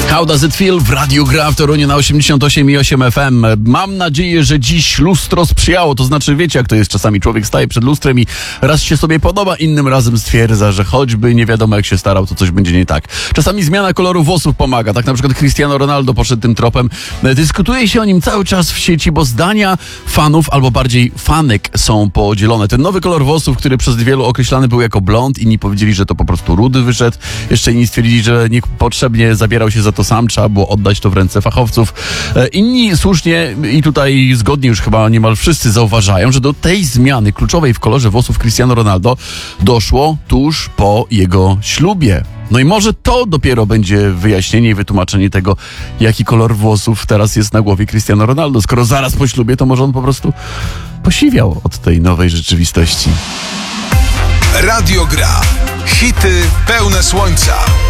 How Does It Feel w Radiu Gra w Toruniu na 88,8 FM. Mam nadzieję, że dziś lustro sprzyjało. To znaczy, wiecie jak to jest. Czasami człowiek staje przed lustrem i raz się sobie podoba, innym razem stwierdza, że choćby nie wiadomo jak się starał, to coś będzie nie tak. Czasami zmiana koloru włosów pomaga. Tak na przykład Cristiano Ronaldo poszedł tym tropem. Dyskutuje się o nim cały czas w sieci, bo zdania fanów, albo bardziej fanek są podzielone. Ten nowy kolor włosów, który przez wielu określany był jako blond, inni powiedzieli, że to po prostu rudy wyszedł. Jeszcze inni stwierdzili, że niepotrzebnie zabierał się za to sam, trzeba było oddać to w ręce fachowców. Inni słusznie i tutaj zgodnie już chyba niemal wszyscy zauważają, że do tej zmiany kluczowej w kolorze włosów Cristiano Ronaldo doszło tuż po jego ślubie. No i może to dopiero będzie wyjaśnienie i wytłumaczenie tego, jaki kolor włosów teraz jest na głowie Cristiano Ronaldo. Skoro zaraz po ślubie, to może on po prostu posiwiał od tej nowej rzeczywistości. Radio Gra. Hity pełne słońca.